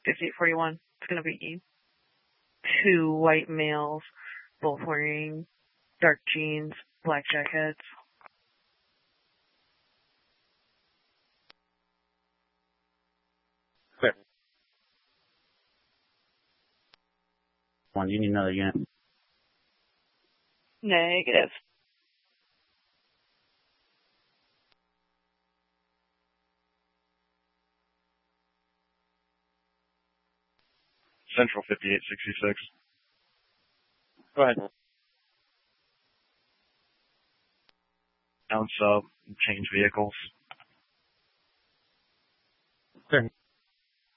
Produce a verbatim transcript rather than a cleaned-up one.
fifty-eight forty-one. It's going to be two white males, both wearing dark jeans, black jackets. Clear. One, you need another unit. Negative. Central fifty-eight sixty-six. Go ahead. Down sub, change vehicles. Clear.